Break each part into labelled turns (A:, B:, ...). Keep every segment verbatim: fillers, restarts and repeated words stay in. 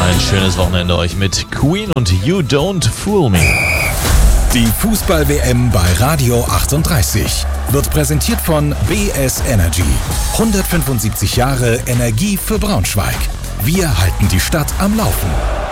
A: Ein schönes Wochenende euch mit Queen und You Don't Fool Me.
B: Die Fußball-W M bei Radio achtunddreißig wird präsentiert von B S Energy. hundertfünfundsiebzig Jahre Energie für Braunschweig. Wir halten die Stadt am Laufen.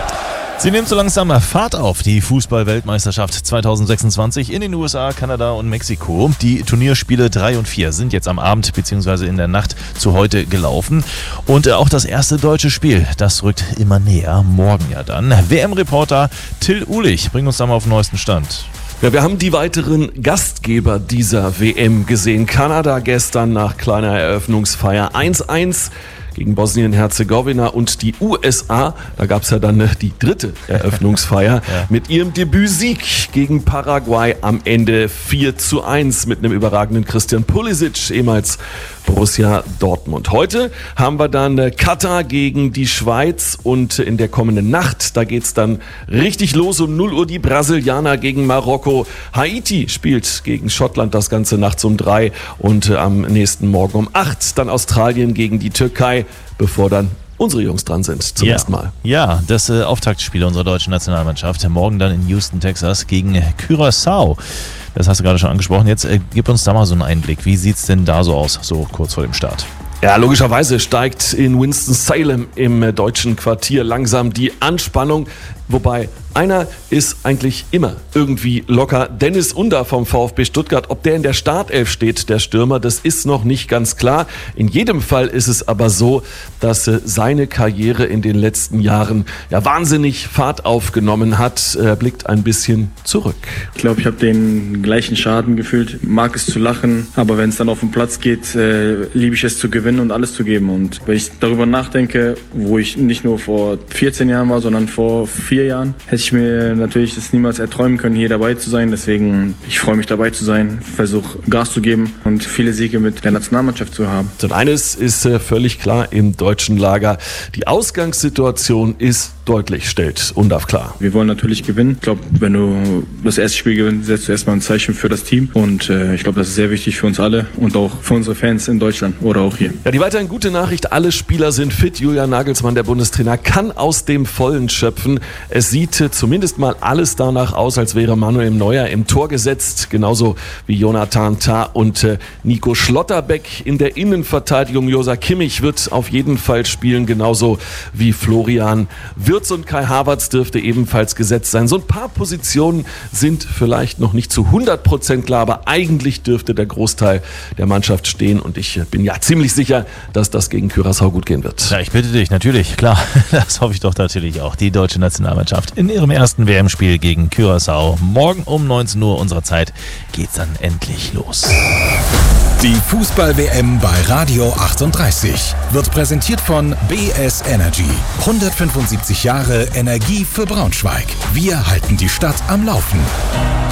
A: Sie nimmt so langsam Fahrt auf, die Fußball-Weltmeisterschaft zweitausendsechsundzwanzig in den U S A, Kanada und Mexiko. Die Turnierspiele drei und vier sind jetzt am Abend bzw. in der Nacht zu heute gelaufen. Und auch das erste deutsche Spiel, das rückt immer näher, morgen ja dann. W M-Reporter Till Uhlich bringt uns da mal auf den neuesten Stand.
C: Ja, wir haben die weiteren Gastgeber dieser W M gesehen. Kanada gestern nach kleiner Eröffnungsfeier eins eins gegen Bosnien-Herzegowina und die U S A, da gab es ja dann die dritte Eröffnungsfeier, ja. mit ihrem Debütsieg gegen Paraguay am Ende vier zu eins mit einem überragenden Christian Pulisic, ehemals Borussia Dortmund. Heute haben wir dann Katar gegen die Schweiz und in der kommenden Nacht, da geht's dann richtig los. Um null Uhr die Brasilianer gegen Marokko. Haiti spielt gegen Schottland das Ganze nachts um drei und am nächsten Morgen um acht dann Australien gegen die Türkei, bevor dann unsere Jungs dran sind zum
A: ja.
C: ersten Mal.
A: Ja, das äh, Auftaktspiel unserer deutschen Nationalmannschaft. Morgen dann in Houston, Texas gegen Curaçao. Das hast du gerade schon angesprochen. Jetzt äh, gib uns da mal so einen Einblick. Wie sieht's denn da so aus, so kurz vor dem Start?
C: Ja, logischerweise steigt in Winston-Salem im äh, deutschen Quartier langsam die Anspannung. Wobei einer ist eigentlich immer irgendwie locker. Dennis Under vom VfB Stuttgart. Ob der in der Startelf steht, der Stürmer, das ist noch nicht ganz klar. In jedem Fall ist es aber so, dass äh, seine Karriere in den letzten Jahren ja wahnsinnig Fahrt aufgenommen hat. Er blickt ein bisschen zurück.
D: Ich glaube, ich habe den gleichen Schaden gefühlt. Mag es zu lachen, aber wenn es dann auf den Platz geht, äh, liebe ich es zu gewinnen und alles zu geben. Und wenn ich darüber nachdenke, wo ich nicht nur vor vierzehn Jahren war, sondern vor vier Jahren, hätte ich mir natürlich das niemals erträumen können, hier dabei zu sein. Deswegen, ich freue mich dabei zu sein, versuche Gas zu geben und viele Siege mit der Nationalmannschaft zu haben.
C: Und eines ist äh, völlig klar im deutschen Lager. Die Ausgangssituation ist deutlich, stellt Undav klar.
D: Wir wollen natürlich gewinnen. Ich glaube, wenn du das erste Spiel gewinnst, setzt du erstmal ein Zeichen für das Team. Und äh, ich glaube, das ist sehr wichtig für uns alle und auch für unsere Fans in Deutschland oder auch hier.
C: Ja, die weiterhin gute Nachricht, alle Spieler sind fit. Julian Nagelsmann, der Bundestrainer, kann aus dem Vollen schöpfen. Es sieht zumindest mal alles danach aus, als wäre Manuel Neuer im Tor gesetzt, genauso wie Jonathan Tah und äh, Nico Schlotterbeck. In der Innenverteidigung Joshua Kimmich wird auf jeden Fall spielen, genauso wie Florian Wirtz, und Kai Havertz dürfte ebenfalls gesetzt sein. So ein paar Positionen sind vielleicht noch nicht zu hundert Prozent klar, aber eigentlich dürfte der Großteil der Mannschaft stehen und ich bin ja ziemlich sicher, dass das gegen Curaçao gut gehen wird.
A: Ja, ich bitte dich, natürlich, klar, das hoffe ich doch natürlich auch. Die deutsche Nationalmannschaft in ihrem ersten W M-Spiel gegen Curaçao. Morgen um neunzehn Uhr unserer Zeit geht's dann endlich los.
B: Die Fußball-W M bei Radio achtunddreißig wird präsentiert von B S Energy. hundertfünfundsiebzig Jahre Energie für Braunschweig. Wir halten die Stadt am Laufen.